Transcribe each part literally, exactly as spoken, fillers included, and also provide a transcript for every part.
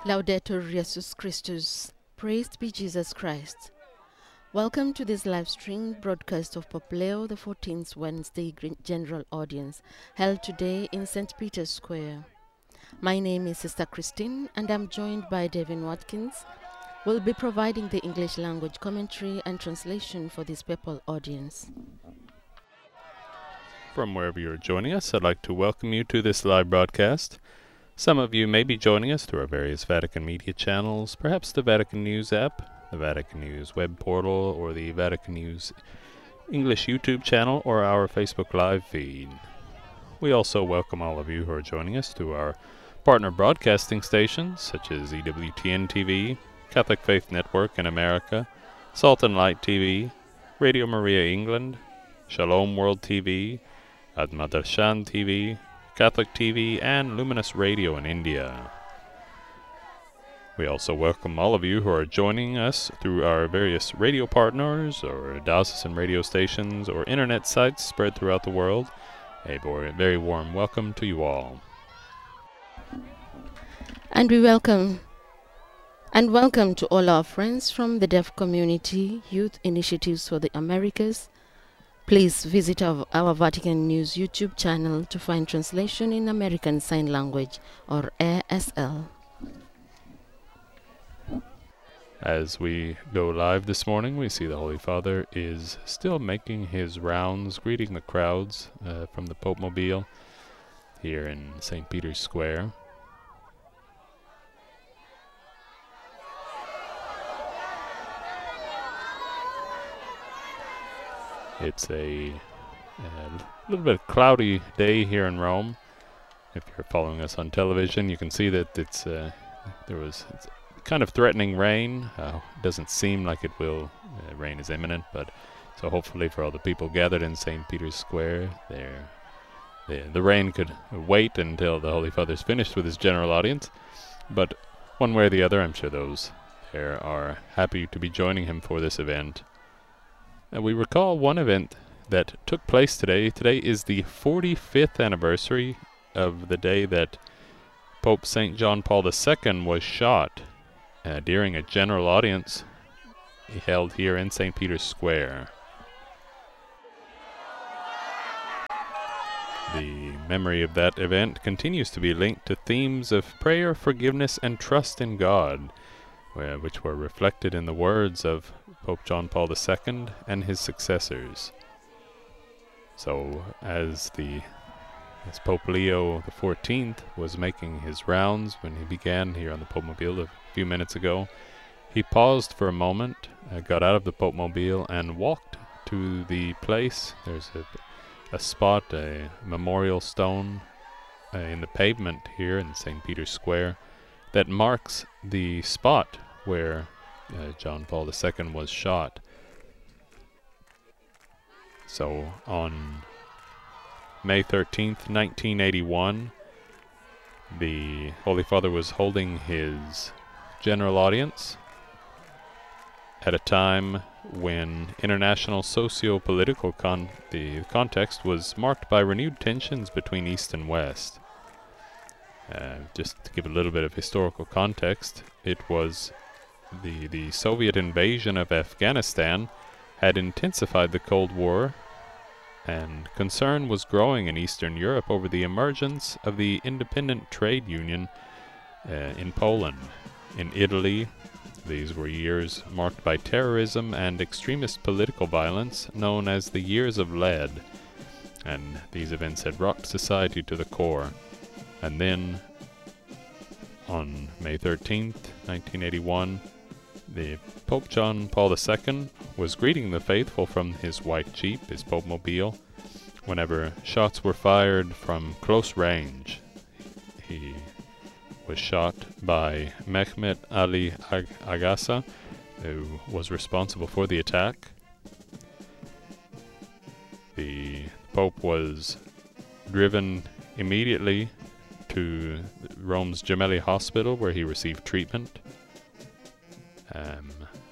Laudetur Jesus Christus. Praised be Jesus Christ. Welcome to this live stream broadcast of Pope Leo the fourteenth's Wednesday Gre- General Audience, held today in Saint Peter's Square. My name is Sister Christine, and I'm joined by Devin Watkins. We'll be providing the English language commentary and translation for this papal audience. From wherever you're joining us, I'd like to welcome you to this live broadcast. Some of you may be joining us through our various Vatican media channels, perhaps the Vatican News app, the Vatican News web portal, or the Vatican News English YouTube channel, or our Facebook Live feed. We also welcome all of you who are joining us through our partner broadcasting stations, such as E W T N T V, Catholic Faith Network in America, Salt and Light T V, Radio Maria England, Shalom World T V, Admadarshan T V, Catholic T V, and Luminous Radio in India. We also welcome all of you who are joining us through our various radio partners, or diocesan radio stations, or internet sites spread throughout the world. A very warm welcome to you all. And we welcome and welcome to all our friends from the Deaf Community Youth Initiatives for the Americas. Please visit our, our Vatican News YouTube channel to find translation in American Sign Language, or A S L. As we go live this morning, we see the Holy Father is still making his rounds, greeting the crowds uh, from the Pope Mobile here in Saint Peter's Square. It's a, a little bit cloudy day here in Rome. If you're following us on television, you can see that it's uh, there was it's kind of threatening rain. Uh, doesn't seem like it will. Uh, rain is imminent, but so hopefully for all the people gathered in Saint Peter's Square, there, the the rain could wait until the Holy Father's finished with his general audience. But one way or the other, I'm sure those there are happy to be joining him for this event. And we recall one event that took place today. Today is the forty-fifth anniversary of the day that Pope Saint John Paul the Second was shot uh, during a general audience held here in Saint Peter's Square. The memory of that event continues to be linked to themes of prayer, forgiveness, and trust in God, where, which were reflected in the words of Pope John Paul the Second and his successors. So, as the as Pope Leo the fourteenth was making his rounds when he began here on the Pope Mobile a few minutes ago, he paused for a moment, uh, got out of the Pope Mobile, and walked to the place. There's a, a spot, a memorial stone uh, in the pavement here in Saint Peter's Square that marks the spot where uh, John Paul the Second was shot. So on May thirteenth, nineteen eighty-one, the Holy Father was holding his general audience at a time when international socio-political con- the context was marked by renewed tensions between East and West. Uh, just to give a little bit of historical context, it was the the Soviet invasion of Afghanistan had intensified the Cold War, and concern was growing in Eastern Europe over the emergence of the independent trade union uh, in Poland. In Italy, these were years marked by terrorism and extremist political violence known as the Years of Lead, and these events had rocked society to the core. And then, on May thirteenth, nineteen eighty-one, the Pope John Paul the Second was greeting the faithful from his white Jeep, his Pope Mobile, whenever shots were fired from close range. He was shot by Mehmet Ali Ag- Agassa, who was responsible for the attack. The Pope was driven immediately to Rome's Gemelli Hospital, where he received treatment. Um,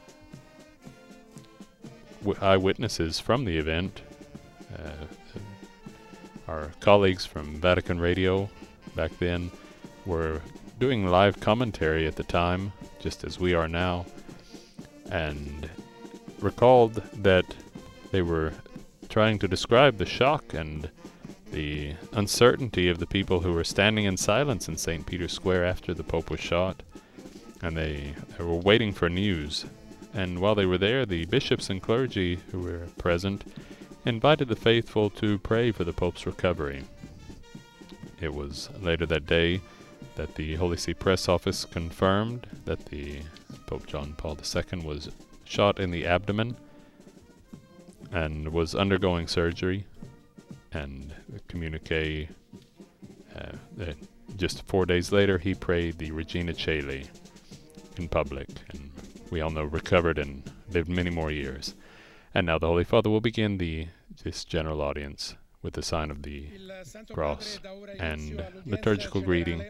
w- eyewitnesses from the event, uh, our colleagues from Vatican Radio back then, were doing live commentary at the time, just as we are now, and recalled that they were trying to describe the shock and the uncertainty of the people who were standing in silence in Saint Peter's Square after the Pope was shot, and they, they were waiting for news. And while they were there, the bishops and clergy who were present invited the faithful to pray for the Pope's recovery. It was later that day that the Holy See Press Office confirmed that the Pope John Paul the Second was shot in the abdomen and was undergoing surgery. And the communique, uh, uh, just four days later, he prayed the Regina Caeli in public, and we all know recovered and lived many more years. And now the Holy Father will begin the this general audience with the sign of the cross and liturgical greeting,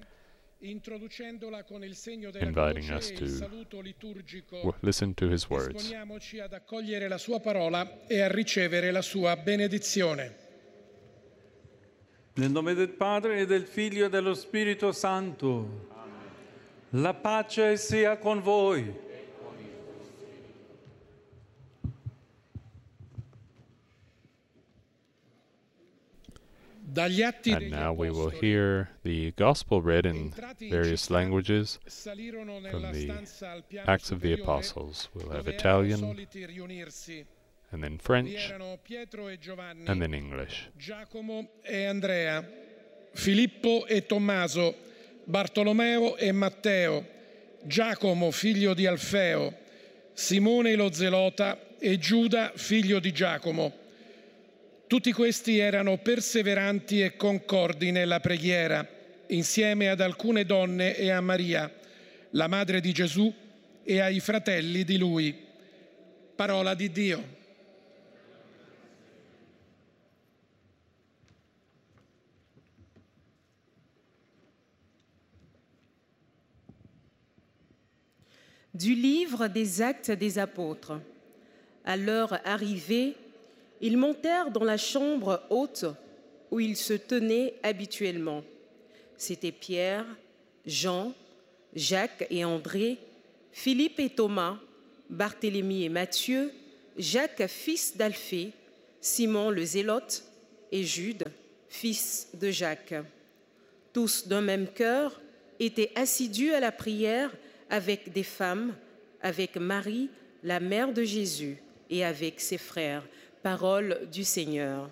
inviting us to w- listen to his words. Disponiamoci ad accogliere la sua parola e a ricevere la sua benedizione. Nel nome del Padre e del Figlio e dello Spirito Santo. Amen. La pace sia con voi. And now we will hear the Gospel read in various languages from the Acts of the Apostles. We'll have Italian, and then French, and then English. Giacomo e Andrea, Filippo e Tommaso, Bartolomeo e Matteo, Giacomo figlio di Alfeo, Simone lo Zelota e Giuda figlio di Giacomo. Tutti questi erano perseveranti e concordi nella preghiera, insieme ad alcune donne e a Maria, la madre di Gesù, e ai fratelli di lui. Parola di Dio. Du livre des Actes des Apôtres. À leur arrivée, ils montèrent dans la chambre haute où ils se tenaient habituellement. C'étaient Pierre, Jean, Jacques et André, Philippe et Thomas, Barthélemy et Matthieu, Jacques, fils d'Alphée, Simon le Zélote et Jude, fils de Jacques. Tous d'un même cœur étaient assidus à la prière avec des femmes, avec Marie, la mère de Jésus, et avec ses frères. Parole du Seigneur.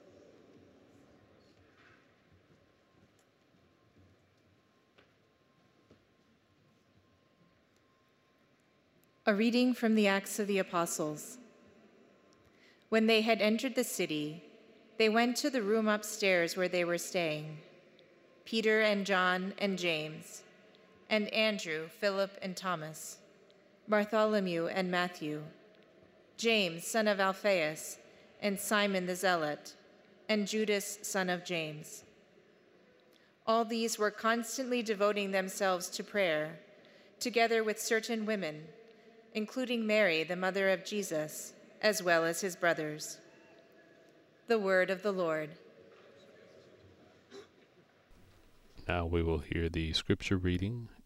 A reading from the Acts of the Apostles. When they had entered the city, they went to the room upstairs where they were staying. Peter and John and James, and Andrew, Philip and Thomas, Bartholomew and Matthew, James, son of Alphaeus, and Simon the Zealot, and Judas, son of James. All these were constantly devoting themselves to prayer, together with certain women, including Mary, the mother of Jesus, as well as his brothers. The word of the Lord. Now we will hear the scripture reading